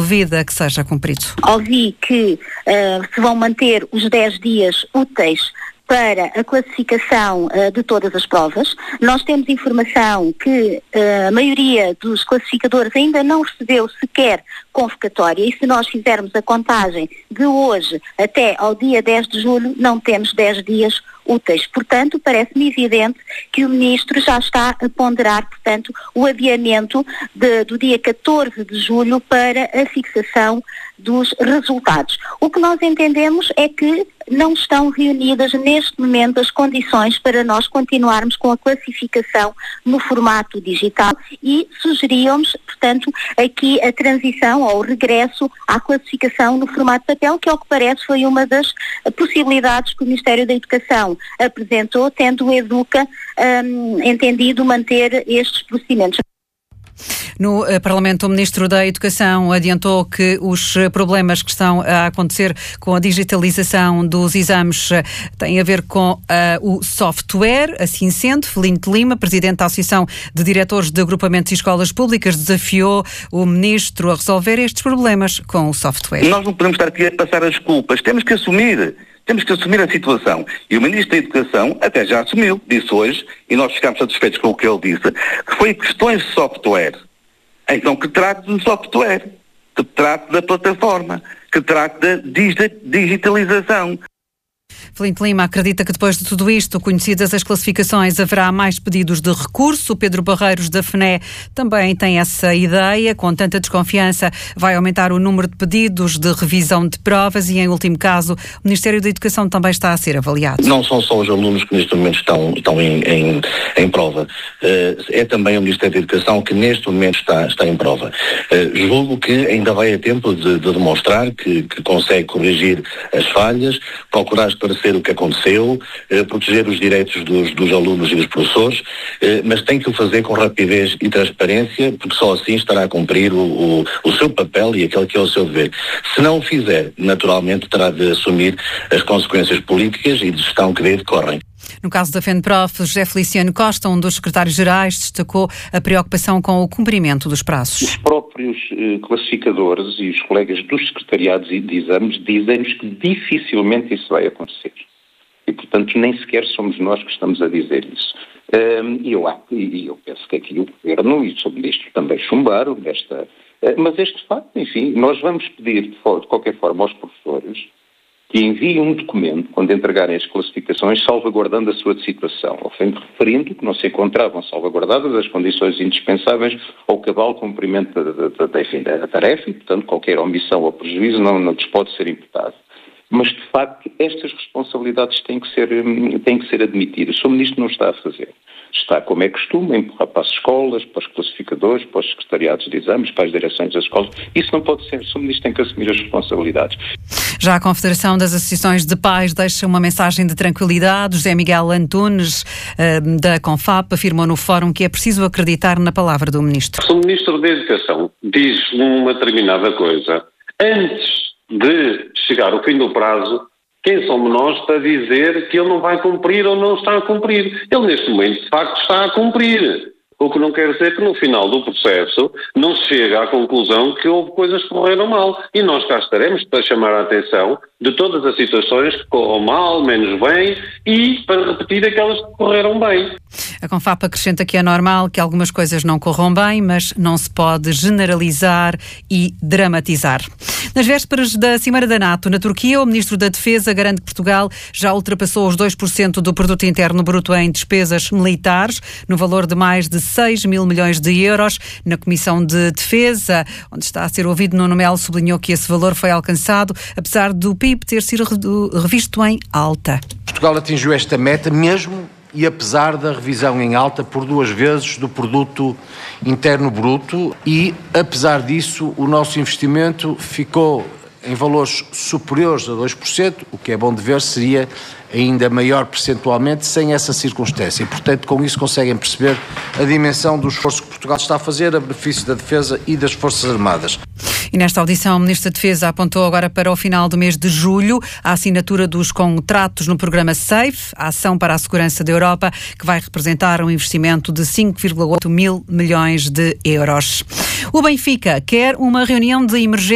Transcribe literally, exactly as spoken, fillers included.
duvida que seja cumprido. Ouvi que uh, se vão manter os dez dias úteis para a classificação uh, de todas as provas. Nós temos informação que uh, a maioria dos classificadores ainda não recebeu sequer convocatória e se nós fizermos a contagem de hoje até ao dia dez de julho, não temos dez dias úteis. Portanto, parece-me evidente que o Ministro já está a ponderar, portanto, o adiamento de, do dia catorze de julho para a fixação dos resultados. O que nós entendemos é que não estão reunidas neste momento as condições para nós continuarmos com a classificação no formato digital e sugeríamos, portanto, aqui a transição ou o regresso à classificação no formato papel, que ao que parece foi uma das possibilidades que o Ministério da Educação apresentou, tendo o Educa hum, entendido manter estes procedimentos. No Parlamento, o Ministro da Educação adiantou que os problemas que estão a acontecer com a digitalização dos exames têm a ver com uh, o software. Assim sendo, Felinto Lima, Presidente da Associação de Diretores de Agrupamentos e Escolas Públicas, desafiou o Ministro a resolver estes problemas com o software. Nós não podemos estar aqui a passar as culpas. Temos que assumir. Temos que assumir a situação. E o Ministro da Educação até já assumiu, disse hoje, e nós ficámos satisfeitos com o que ele disse, que foi questões de software. Então que trate do software, que trate da plataforma, que trate da digitalização. Felinto Lima acredita que depois de tudo isto, conhecidas as classificações, haverá mais pedidos de recurso. O Pedro Barreiros da F N E também tem essa ideia. Com tanta desconfiança, vai aumentar o número de pedidos de revisão de provas e, em último caso, o Ministério da Educação também está a ser avaliado. Não são só os alunos que neste momento estão, estão em, em, em prova. É também o Ministério da Educação que neste momento está, está em prova. Julgo que ainda vai a tempo de, de demonstrar que, que consegue corrigir as falhas, procurar esclarecer o que aconteceu, eh, proteger os direitos dos, dos alunos e dos professores, eh, mas tem que o fazer com rapidez e transparência, porque só assim estará a cumprir o, o, o seu papel e aquele que é o seu dever. Se não o fizer, naturalmente terá de assumir as consequências políticas e de gestão que lhe decorrem. No caso da FENPROF, José Feliciano Costa, um dos secretários-gerais, destacou a preocupação com o cumprimento dos prazos. Os próprios eh, classificadores e os colegas dos secretariados de exames dizem-nos que dificilmente isso vai acontecer. E, portanto, nem sequer somos nós que estamos a dizer isso. Um, e eu, eu penso que aqui o Governo e o Ministro também chumbaram desta... Uh, mas este facto, enfim, nós vamos pedir de, de qualquer forma aos professores que enviem um documento, quando entregarem as classificações, salvaguardando a sua situação, ou referindo que não se encontravam salvaguardadas as condições indispensáveis ao cabal cumprimento da, da, da, enfim, da tarefa e, portanto, qualquer omissão ou prejuízo não, não lhes pode ser imputado. Mas, de facto, estas responsabilidades têm que ser, têm que ser admitidas. O Senhor Ministro não está a fazer. Está, como é costume, a empurrar para as escolas, para os classificadores, para os secretariados de exames, para as direções das escolas. Isso não pode ser. O Senhor Ministro tem que assumir as responsabilidades. Já a Confederação das Associações de Pais deixa uma mensagem de tranquilidade. José Miguel Antunes, da CONFAP, afirmou no fórum que é preciso acreditar na palavra do Ministro. Se o Ministro da Educação diz uma determinada coisa antes de chegar ao fim do prazo, quem somos nós para dizer que ele não vai cumprir ou não está a cumprir? Ele, neste momento, de facto, está a cumprir. O que não quer dizer que no final do processo não se chega à conclusão que houve coisas que correram mal. E nós cá estaremos para chamar a atenção de todas as situações que corram mal, menos bem, e para repetir aquelas que correram bem. A CONFAP acrescenta que é normal que algumas coisas não corram bem, mas não se pode generalizar e dramatizar. Nas vésperas da Cimeira da NATO, na Turquia, o Ministro da Defesa garante que Portugal já ultrapassou os dois por cento do produto interno bruto em despesas militares, no valor de mais de seis mil milhões de euros. Na Comissão de Defesa, onde está a ser ouvido, Nuno Melo sublinhou que esse valor foi alcançado, apesar do P I B ter sido revisto em alta. Portugal atingiu esta meta mesmo e apesar da revisão em alta por duas vezes do produto interno bruto, e apesar disso o nosso investimento ficou em valores superiores a dois por cento, o que é bom de ver, seria ainda maior percentualmente sem essa circunstância. E, portanto, com isso conseguem perceber a dimensão do esforço que Portugal está a fazer a benefício da defesa e das Forças Armadas. E nesta audição, o Ministro da Defesa apontou agora para o final do mês de julho a assinatura dos contratos no programa SAFE, a Ação para a Segurança da Europa, que vai representar um investimento de cinco vírgula oito mil milhões de euros. O Benfica quer uma reunião de emergência